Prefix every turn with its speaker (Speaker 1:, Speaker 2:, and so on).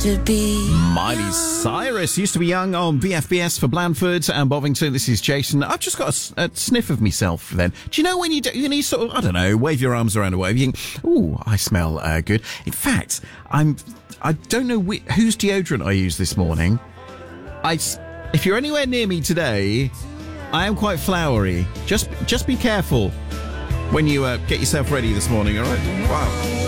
Speaker 1: to be.
Speaker 2: Miley Cyrus used to be young on BFBS for Blandford and Bovington. This is Jason. I've just got a sniff of myself then. Do you know when you sort of, I don't know, wave your arms around a wave, you think, ooh, I smell good. In fact, I don't know whose deodorant I used this morning. If you're anywhere near me today, I am quite flowery. Just be careful when you get yourself ready this morning, all right? Wow.